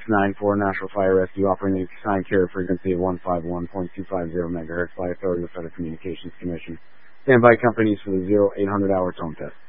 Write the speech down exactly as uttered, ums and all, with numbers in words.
nine four National Fire Rescue operating at a assigned carrier frequency of one fifty-one point two five zero megahertz by authority of the Federal Communications Commission. Standby companies for the zero eight hundred hour tone test.